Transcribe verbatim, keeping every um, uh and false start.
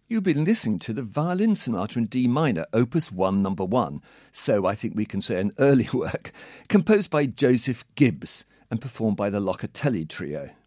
You've been listening to the Violin Sonata in D minor, Opus one, number one, so I think we can say an early work, composed by Joseph Gibbs and performed by the Locatelli Trio.